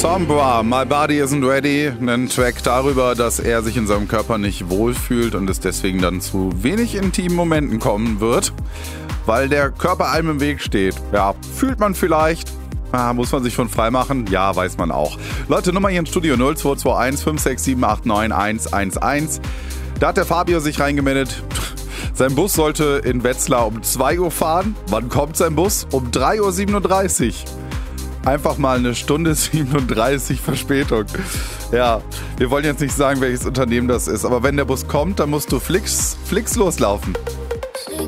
Sombra, My Body Isn't Ready, ein Track darüber, dass er sich in seinem Körper nicht wohlfühlt und es deswegen dann zu wenig intimen Momenten kommen wird, weil der Körper einem im Weg steht. Ja, fühlt man vielleicht, muss man sich von frei machen? Ja, weiß man auch. Leute, Nummer hier im Studio 0221 56789 111. Da hat der Fabio sich reingemeldet. Sein Bus sollte in Wetzlar um 2 Uhr fahren. Wann kommt sein Bus? Um 3.37 Uhr. Einfach mal eine Stunde 37 Verspätung. Ja, wir wollen jetzt nicht sagen, welches Unternehmen das ist, aber wenn der Bus kommt, dann musst du fix loslaufen.